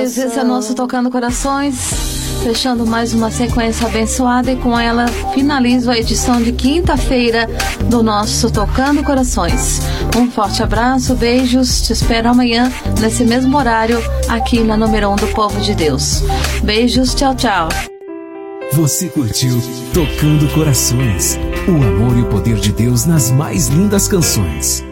Esse é nosso Tocando Corações, fechando mais uma sequência abençoada, e com ela finalizo a edição de quinta-feira do nosso Tocando Corações. Um forte abraço, beijos, te espero amanhã nesse mesmo horário aqui na número 1 do Povo de Deus. Beijos, tchau, tchau. Você curtiu Tocando Corações, o amor e o poder de Deus nas mais lindas canções.